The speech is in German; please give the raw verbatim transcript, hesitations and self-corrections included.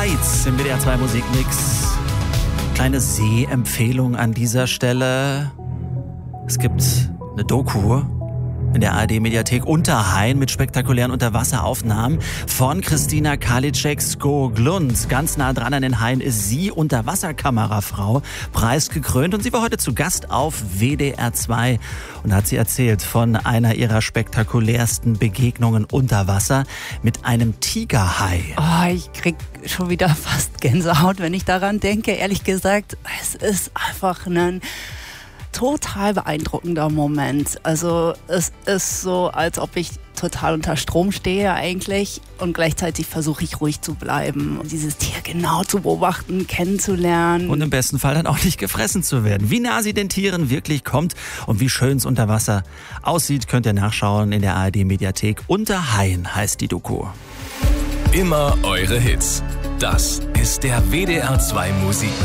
Lights im W D R zwei Musikmix. Kleine Sehempfehlung an dieser Stelle. Es gibt eine Doku in der A R D-Mediathek Unterhain mit spektakulären Unterwasseraufnahmen von Christina Karliczek-Skoglund. Ganz nah dran an den Hain ist sie, Unterwasserkamerafrau, preisgekrönt. Und sie war heute zu Gast auf W D R zwei und hat sie erzählt von einer ihrer spektakulärsten Begegnungen unter Wasser mit einem Tigerhai. Oh, ich krieg schon wieder fast Gänsehaut, wenn ich daran denke. Ehrlich gesagt, es ist einfach ein total beeindruckender Moment. Also es ist so, als ob ich total unter Strom stehe eigentlich und gleichzeitig versuche ich ruhig zu bleiben, dieses Tier genau zu beobachten, kennenzulernen. Und im besten Fall dann auch nicht gefressen zu werden. Wie nah sie den Tieren wirklich kommt und wie schön es unter Wasser aussieht, könnt ihr nachschauen in der A R D-Mediathek. Unterhain heißt die Doku. Immer eure Hits. Das ist der W D R zwei Musik.